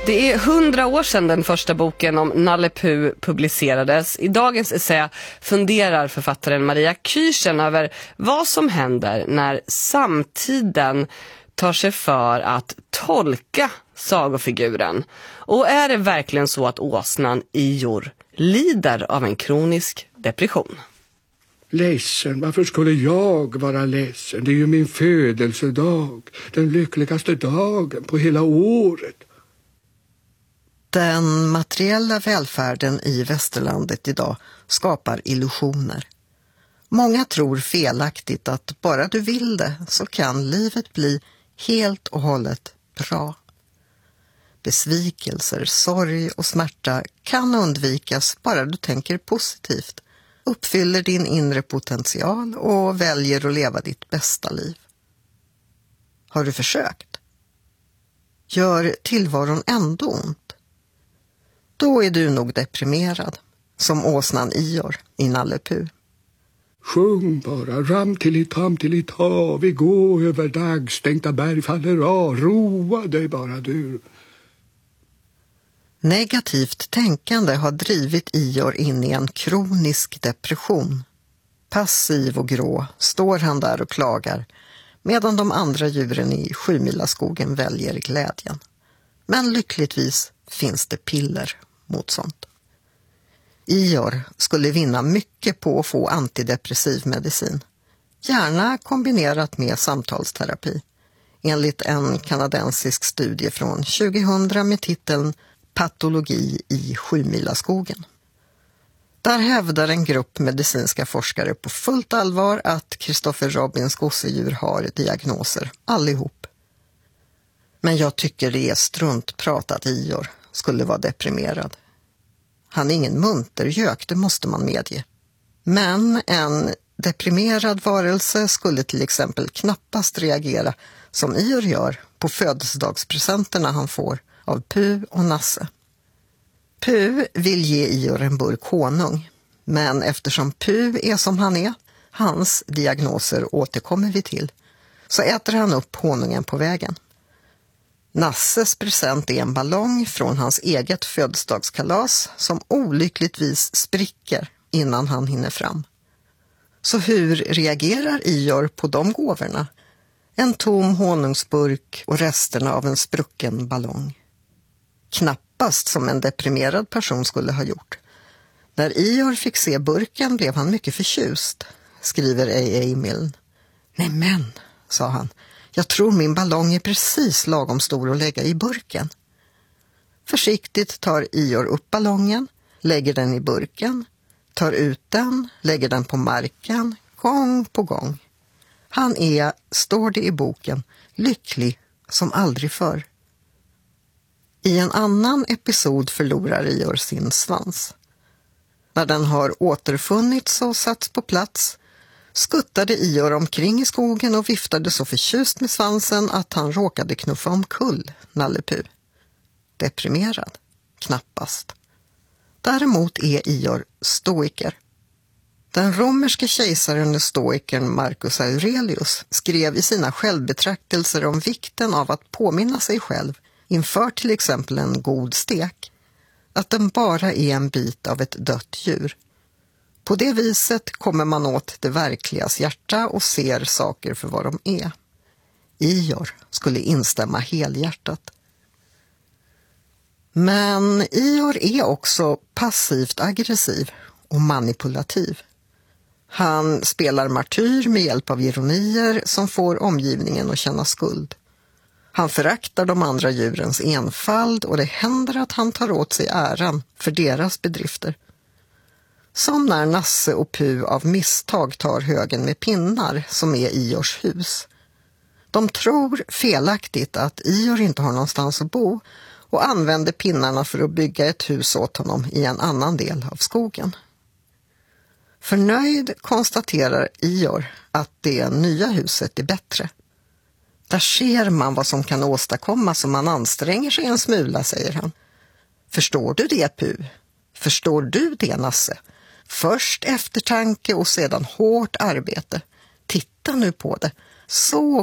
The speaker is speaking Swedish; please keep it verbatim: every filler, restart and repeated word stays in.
Det är hundra år sedan den första boken om Nalle Puh publicerades. I dagens essä funderar författaren Maria Kyrchen över vad som händer när samtiden tar sig för att tolka sagofiguren. Och är det verkligen så att åsnan Ior lider av en kronisk depression? Ledsen, varför skulle jag vara ledsen? Det är ju min födelsedag, den lyckligaste dagen på hela året. Den materiella välfärden i västerlandet idag skapar illusioner. Många tror felaktigt att bara du vill det så kan livet bli helt och hållet bra. Besvikelser, sorg och smärta kan undvikas bara du tänker positivt, uppfyller din inre potential och väljer att leva ditt bästa liv. Har du försökt? Gör tillvaron ändå ont? Då är du nog deprimerad, som åsnan Ior i Nalle Puh. Sjung bara, ram till ett tam till ett hav, vi går över dagstänkta berg faller av, roa dig bara du. Negativt tänkande har drivit Ior in i en kronisk depression. Passiv och grå står han där och klagar, medan de andra djuren i Sjumilaskogen väljer glädjen. Men lyckligtvis finns det piller mot sånt. Ior skulle vinna mycket på att få antidepressiv medicin, gärna kombinerat med samtalsterapi, enligt en kanadensisk studie från tjugohundra med titeln Patologi i Sjumilaskogen. Där hävdar en grupp medicinska forskare på fullt allvar att Christopher Robins gosedjur har diagnoser, allihop. Men jag tycker det är struntprat att Ior skulle vara deprimerad. Han är ingen muntergök, det måste man medge. Men en deprimerad varelse skulle till exempel knappast reagera som Ior gör på födelsedagspresenterna han får av Puh och Nasse. Puh vill ge Ior en burk honung, men eftersom Puh är som han är, hans diagnoser återkommer vi till, så äter han upp honungen på vägen. Nasses present är en ballong från hans eget födelsedagskalas som olyckligtvis spricker innan han hinner fram. Så hur reagerar Ior på de gåvorna? En tom honungsburk och resterna av en sprucken ballong. Knappast som en deprimerad person skulle ha gjort. När Ior fick se burken blev han mycket förtjust, skriver A A Milne. Nej men, sa han, jag tror min ballong är precis lagom stor att lägga i burken. Försiktigt tar Ior upp ballongen, lägger den i burken, tar ut den, lägger den på marken, gång på gång. Han är, står det i boken, lycklig som aldrig förr. I en annan episod förlorar Ior sin svans. När den har återfunnits och satts på plats skuttade Ior omkring i skogen och viftade så förtjust med svansen att han råkade knuffa omkull Nalle Puh. Deprimerad? Knappast. Däremot är Ior stoiker. Den romerske kejsaren och stoikern Marcus Aurelius skrev i sina självbetraktelser om vikten av att påminna sig själv inför till exempel en god stek att den bara är en bit av ett dött djur. På det viset kommer man åt det verkligas hjärta och ser saker för vad de är. Ior skulle instämma helhjärtat. Men Ior är också passivt aggressiv och manipulativ. Han spelar martyr med hjälp av ironier som får omgivningen att känna skuld. Han föraktar de andra djurens enfald och det händer att han tar åt sig äran för deras bedrifter. Som när Nasse och Puh av misstag tar högen med pinnar som är Iors hus. De tror felaktigt att Ior inte har någonstans att bo och använder pinnarna för att bygga ett hus åt honom i en annan del av skogen. Förnöjd konstaterar Ior att det nya huset är bättre. Där ser man vad som kan åstadkommas om man anstränger sig en smula, säger han. Förstår du det, Puh? Förstår du det, Nasse? Först eftertanke och sedan hårt arbete. Titta nu på det. Så